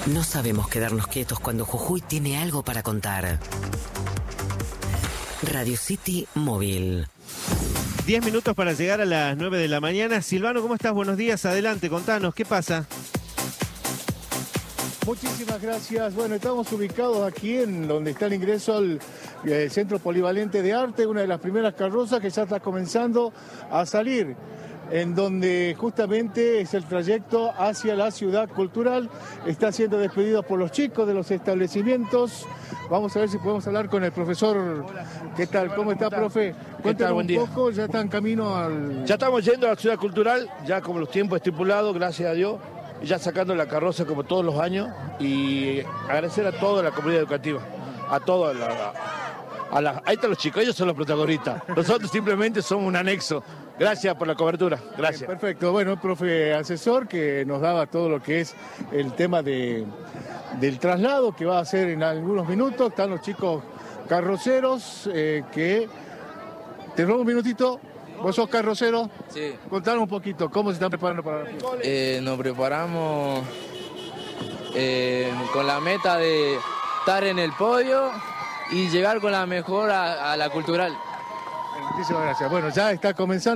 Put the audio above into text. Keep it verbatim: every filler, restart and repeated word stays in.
No sabemos quedarnos quietos cuando Jujuy tiene algo para contar. Radio City Móvil. Diez minutos para llegar a las nueve de la mañana. Silvano, ¿cómo estás? Buenos días. Adelante, contanos, ¿qué pasa? Muchísimas gracias. Bueno, estamos ubicados aquí en donde está el ingreso al eh, Centro Polivalente de Arte, una de las primeras carrozas que ya está comenzando a salir, en donde justamente es el trayecto hacia la ciudad cultural. Está siendo despedido por los chicos de los establecimientos. Vamos a ver si podemos hablar con el profesor. ¿Qué tal? ¿Cómo está, profe? Cuéntanos un poco, ya está en camino al... Ya estamos yendo a la ciudad cultural, ya como los tiempos estipulados, gracias a Dios, ya sacando la carroza como todos los años, y agradecer a toda la comunidad educativa, a toda la... A la, ahí están los chicos, ellos son los protagonistas. Nosotros simplemente somos un anexo. Gracias por la cobertura. Gracias. Bien, perfecto. Bueno, el profe asesor que nos daba todo lo que es el tema de, del traslado que va a hacer en algunos minutos. Están los chicos carroceros eh, que... Te robo un minutito. ¿Vos sos carrocero? Sí. Contanos un poquito, ¿cómo se están preparando para la fiesta? Eh, nos preparamos eh, con la meta de estar en el podio y llegar con la mejor a, a la cultural. Muchísimas gracias. Bueno, ya está comenzando.